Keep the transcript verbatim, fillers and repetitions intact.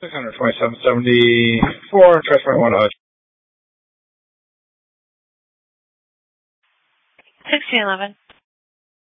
six hundred twenty-seven seventy-four, trace point one, Hodge. sixteen eleven.